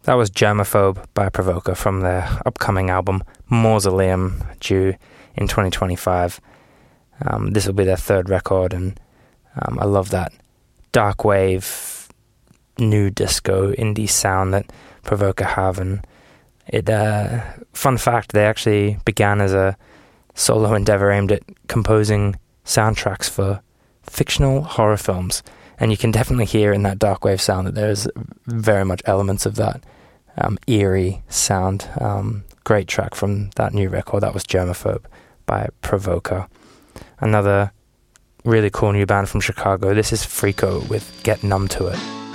That was Germaphobe by Provoker from their upcoming album Mausoleum, due in 2025. This will be their third record, and I love that dark wave, new disco, indie sound that Provoker have. And it, fun fact, they actually began as a solo endeavor aimed at composing soundtracks for fictional horror films. And you can definitely hear in that dark wave sound that there's very much elements of that eerie sound. Great track from that new record. That was Germaphobe by Provoker. Another really cool new band from Chicago. This is Freako with Get Numb to It.